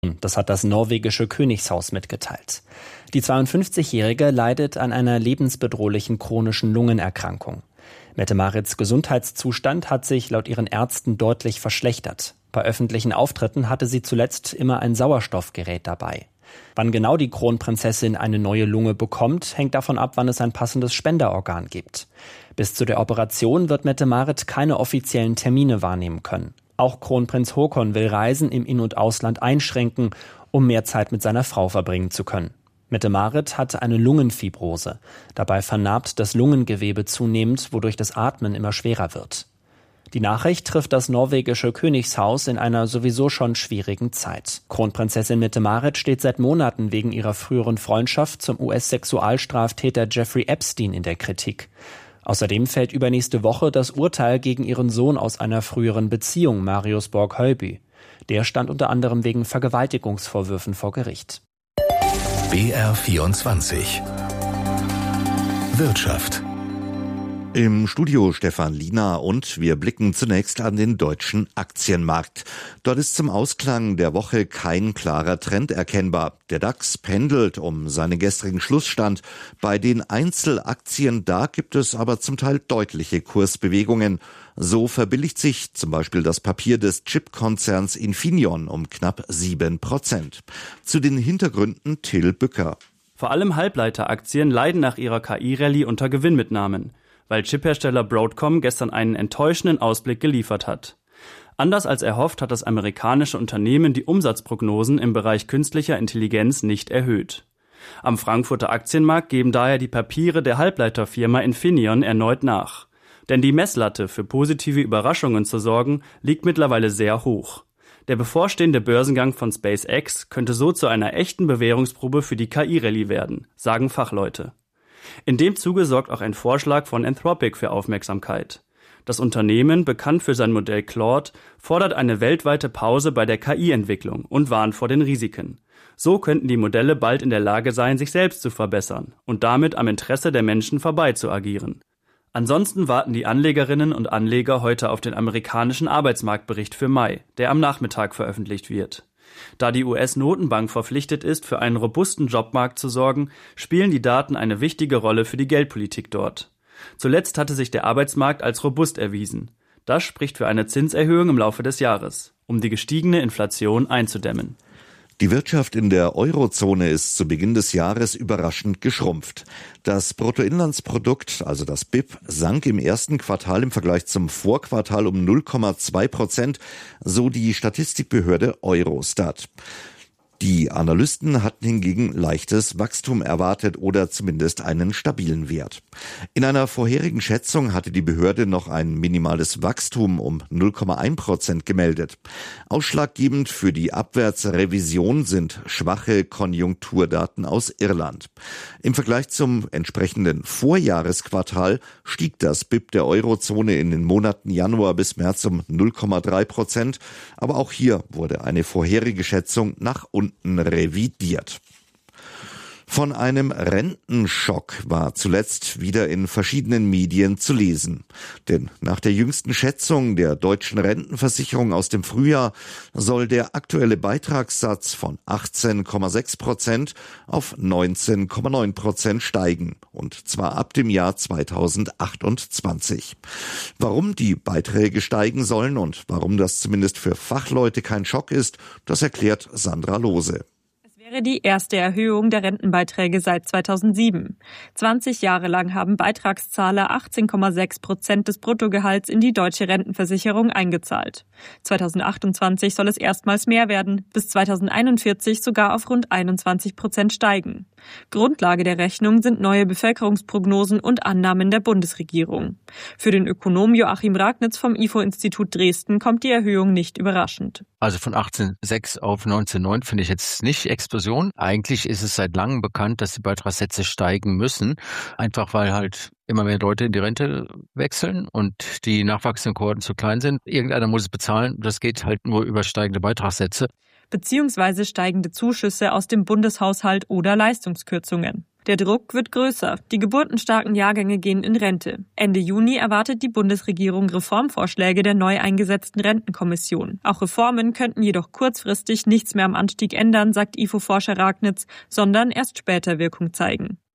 Das hat das norwegische Königshaus mitgeteilt. Die 52-Jährige leidet an einer lebensbedrohlichen chronischen Lungenerkrankung. Mette-Marits Gesundheitszustand hat sich laut ihren Ärzten deutlich verschlechtert. Bei öffentlichen Auftritten hatte sie zuletzt immer ein Sauerstoffgerät dabei. Wann genau die Kronprinzessin eine neue Lunge bekommt, hängt davon ab, wann es ein passendes Spenderorgan gibt. Bis zu der Operation wird Mette-Marit keine offiziellen Termine wahrnehmen können. Auch Kronprinz Haakon will Reisen im In- und Ausland einschränken, um mehr Zeit mit seiner Frau verbringen zu können. Mette-Marit hatte eine Lungenfibrose. Dabei vernarbt das Lungengewebe zunehmend, wodurch das Atmen immer schwerer wird. Die Nachricht trifft das norwegische Königshaus in einer sowieso schon schwierigen Zeit. Kronprinzessin Mette-Marit steht seit Monaten wegen ihrer früheren Freundschaft zum US-Sexualstraftäter Jeffrey Epstein in der Kritik. Außerdem fällt übernächste Woche das Urteil gegen ihren Sohn aus einer früheren Beziehung, Marius Borg-Höyby. Der stand unter anderem wegen Vergewaltigungsvorwürfen vor Gericht. BR24 Wirtschaft. Im Studio Stefan Liener und wir blicken zunächst an den deutschen Aktienmarkt. Dort ist zum Ausklang der Woche kein klarer Trend erkennbar. Der DAX pendelt um seinen gestrigen Schlussstand. Bei den Einzelaktien, da gibt es aber zum Teil deutliche Kursbewegungen. So verbilligt sich zum Beispiel das Papier des Chipkonzerns Infineon um knapp 7%. Zu den Hintergründen Till Bücker. Vor allem Halbleiteraktien leiden nach ihrer KI-Rallye unter Gewinnmitnahmen, weil Chiphersteller Broadcom gestern einen enttäuschenden Ausblick geliefert hat. Anders als erhofft hat das amerikanische Unternehmen die Umsatzprognosen im Bereich künstlicher Intelligenz nicht erhöht. Am Frankfurter Aktienmarkt geben daher die Papiere der Halbleiterfirma Infineon erneut nach. Denn die Messlatte, für positive Überraschungen zu sorgen, liegt mittlerweile sehr hoch. Der bevorstehende Börsengang von SpaceX könnte so zu einer echten Bewährungsprobe für die KI-Rallye werden, sagen Fachleute. In dem Zuge sorgt auch ein Vorschlag von Anthropic für Aufmerksamkeit. Das Unternehmen, bekannt für sein Modell Claude, fordert eine weltweite Pause bei der KI-Entwicklung und warnt vor den Risiken. So könnten die Modelle bald in der Lage sein, sich selbst zu verbessern und damit am Interesse der Menschen vorbei zu agieren. Ansonsten warten die Anlegerinnen und Anleger heute auf den amerikanischen Arbeitsmarktbericht für Mai, der am Nachmittag veröffentlicht wird. Da die US-Notenbank verpflichtet ist, für einen robusten Jobmarkt zu sorgen, spielen die Daten eine wichtige Rolle für die Geldpolitik dort. Zuletzt hatte sich der Arbeitsmarkt als robust erwiesen. Das spricht für eine Zinserhöhung im Laufe des Jahres, um die gestiegene Inflation einzudämmen. Die Wirtschaft in der Eurozone ist zu Beginn des Jahres überraschend geschrumpft. Das Bruttoinlandsprodukt, also das BIP, sank im ersten Quartal im Vergleich zum Vorquartal um 0,2%, so die Statistikbehörde Eurostat. Die Analysten hatten hingegen leichtes Wachstum erwartet oder zumindest einen stabilen Wert. In einer vorherigen Schätzung hatte die Behörde noch ein minimales Wachstum um 0,1% gemeldet. Ausschlaggebend für die Abwärtsrevision sind schwache Konjunkturdaten aus Irland. Im Vergleich zum entsprechenden Vorjahresquartal stieg das BIP der Eurozone in den Monaten Januar bis März um 0,3%, aber auch hier wurde eine vorherige Schätzung nach unten revidiert. Von einem Rentenschock war zuletzt wieder in verschiedenen Medien zu lesen. Denn nach der jüngsten Schätzung der deutschen Rentenversicherung aus dem Frühjahr soll der aktuelle Beitragssatz von 18,6% auf 19,9% steigen. Und zwar ab dem Jahr 2028. Warum die Beiträge steigen sollen und warum das zumindest für Fachleute kein Schock ist, das erklärt Sandra Lohse. Wäre die erste Erhöhung der Rentenbeiträge seit 2007. 20 Jahre lang haben Beitragszahler 18,6% des Bruttogehalts in die deutsche Rentenversicherung eingezahlt. 2028 soll es erstmals mehr werden, bis 2041 sogar auf rund 21% steigen. Grundlage der Rechnung sind neue Bevölkerungsprognosen und Annahmen der Bundesregierung. Für den Ökonom Joachim Ragnitz vom IFO-Institut Dresden kommt die Erhöhung nicht überraschend. Also von 18,6 auf 19,9 finde ich jetzt nicht Explosion. Eigentlich ist es seit langem bekannt, dass die Beitragssätze steigen müssen, einfach weil halt immer mehr Leute in die Rente wechseln und die nachwachsenden Kohorten zu klein sind. Irgendeiner muss es bezahlen. Das geht halt nur über steigende Beitragssätze. Beziehungsweise steigende Zuschüsse aus dem Bundeshaushalt oder Leistungskürzungen. Der Druck wird größer. Die geburtenstarken Jahrgänge gehen in Rente. Ende Juni erwartet die Bundesregierung Reformvorschläge der neu eingesetzten Rentenkommission. Auch Reformen könnten jedoch kurzfristig nichts mehr am Anstieg ändern, sagt IFO-Forscher Ragnitz, sondern erst später Wirkung zeigen.